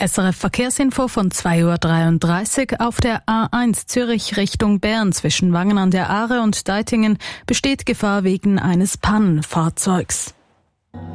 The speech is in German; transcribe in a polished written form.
SRF Verkehrsinfo von 2:33 Uhr. Auf der A1 Zürich Richtung Bern zwischen Wangen an der Aare und Deitingen besteht Gefahr wegen eines Pannenfahrzeugs.